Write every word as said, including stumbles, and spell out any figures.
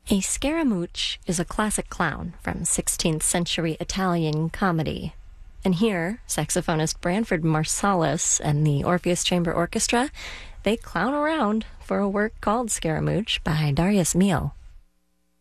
A Scaramouche is a classic clown from sixteenth century Italian comedy. And here, saxophonist Branford Marsalis and the Orpheus Chamber Orchestra, they clown around for a work called Scaramouche by Darius Milhaud.